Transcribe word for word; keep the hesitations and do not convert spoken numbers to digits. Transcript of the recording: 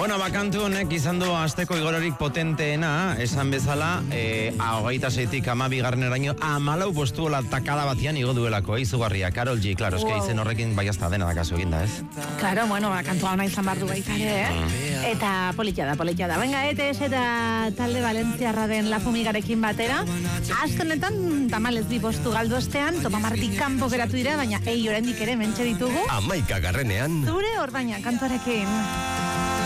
Bueno, bakantu honek izan du asteko igororik potenteena, esan bezala, eh, hogeita seitik hamabigarren eraino, hamalau postu hola takada batian igo duelako, izugarria, Karol G, klaro, eske izen horrekin bai hasta dena da kaso eginda, ez? Claro, bueno, bakantua hona izan bardu baita ere, eh? Mm. Eta politia da, politia da. Venga, E T S eta talde Valentziarra den La Fumigarekin batera, azkenetan tamalez bi postu galdu ostean, Toma Marti kanpo geratu dira, baina ei oraindik ere mentxe ditugu. Hamaika garrenean. Zure ordaina kantuarekin.